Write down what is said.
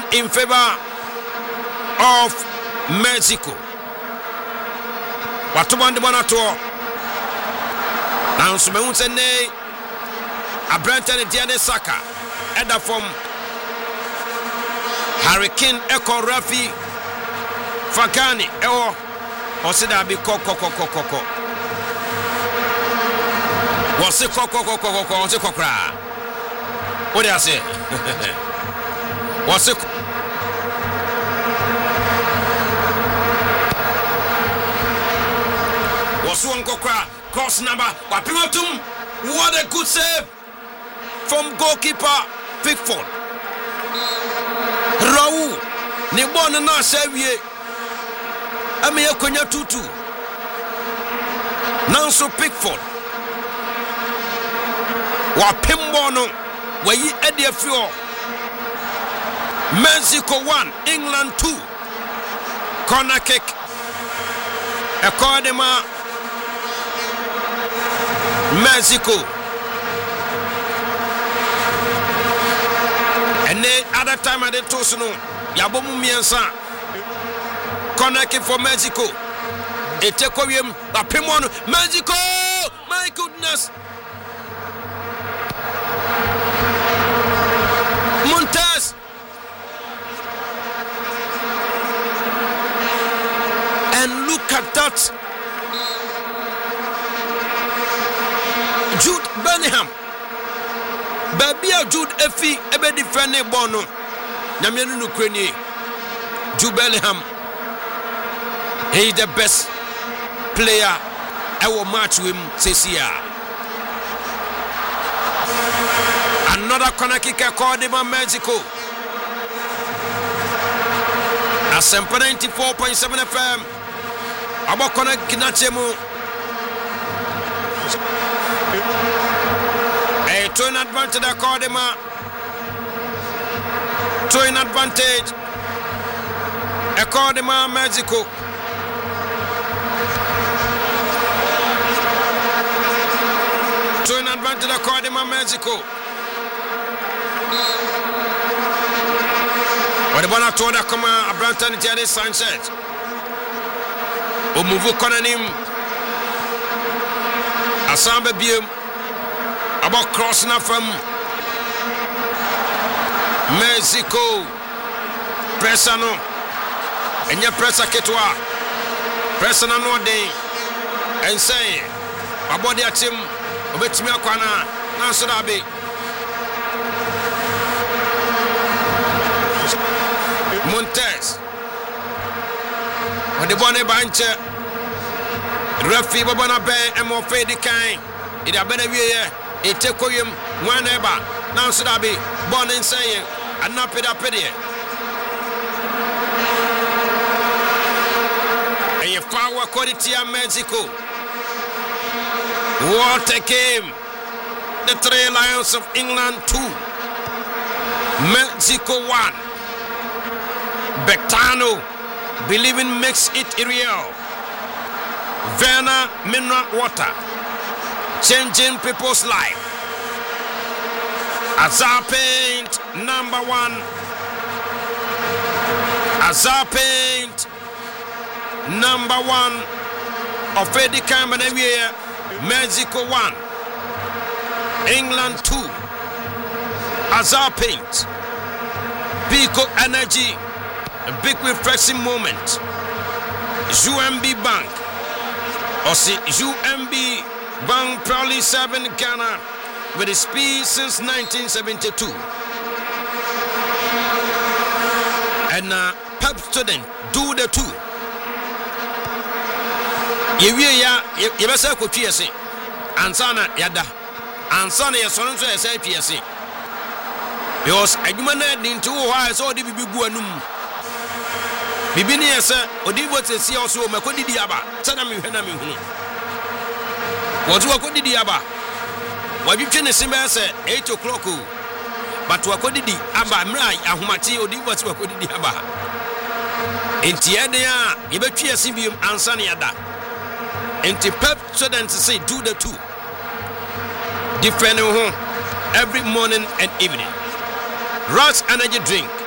in favor of Mexico. Watuban de Bonato. Now, Sumeun Sene, a Brenton and Diane Saka, Edda from Hurricane Echo Rafi Fagani, or said I be Coco. Was it Coco? What do I say? Was it? Was one Coca cross number? Wapimatum? What a good save from goalkeeper Pickford. Raul, Nibon na Sevier. Amia Konya Tutu. Nanso Pickford. Wapimbono, where ye Eddie Fio. Mexico 1, England 2. Corner kick. Accordema Mexico. And then other time at the Tosono, Yabomu Miensa. Corner kick for Mexico. Etekoyem, Wapimono, Mexico! My goodness! Montes. And look at that. Jude Bellingham. Baby Jude Effie ebe defend bono. Nyamienu Ukraine. Jude Bellingham. He is the best player I will match with him this year. Another corner kick called him Mexico. Asempa 94.7 FM. Abo corner kinachemu. A twin advantage called him. Twin advantage. Called him Mexico. Twin advantage called him Mexico. What about Toda Koma, Abranton Jade Sanchez? Umuvu Konanim Asamba Bium about crossing up from Mexico. Pressano and your pressa Ketwa Pressano no day and say about their team with me Akwana Nansurabi. Montes. When the bonnet banche, Rafi Babana Bay and more fade the kind. It a better year. It take him whenever. Now should I be born in saying, and not pay that pity. And you found what quality of Mexico. What a game. The Three Lions of England 2. Mexico 1. Bectano, believing makes it real. Verna mineral water, changing people's life. Azar Paint number 1. Azar Paint number 1 of Eddie Cameron year. Mexico 1, England 2. Azar Paint, Pico Energy. A big refreshing moment. UMB Bank. Or see UMB Bank proudly serving Ghana with its peace since 1972. And Pep student do the two. You best say PSC. Ansana yada. Ansana yasonso say PSC. Because Edmund into why so the big guanum. Bibini yesa odibo tesi also makodi diaba sana mi hwena mi hunu wozu akodi diaba wabitwe ne simba se 8 o'clock but wakodi di aba mra ahomati odibo tesi wakodi diaba enti ede a yebetwe asibium ansa ne yada enti Pep students say do the two different every morning and evening. Rush energy drink